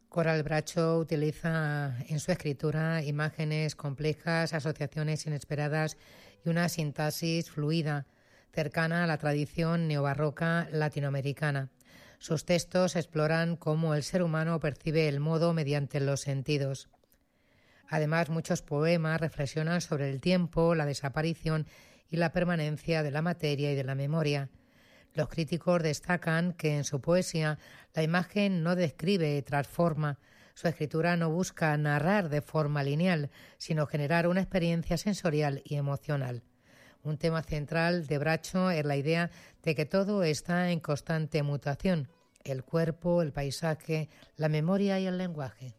Coral Bracho utiliza en su escritura imágenes complejas, asociaciones inesperadas y una sintaxis fluida, cercana a la tradición neobarroca latinoamericana. Sus textos exploran cómo el ser humano percibe el modo mediante los sentidos. Además, muchos poemas reflexionan sobre el tiempo, la desaparición y la permanencia de la materia y de la memoria. Los críticos destacan que en su poesía la imagen no describe, transforma. Su escritura no busca narrar de forma lineal, sino generar una experiencia sensorial y emocional. Un tema central de Bracho es la idea de que todo está en constante mutación: el cuerpo, el paisaje, la memoria y el lenguaje.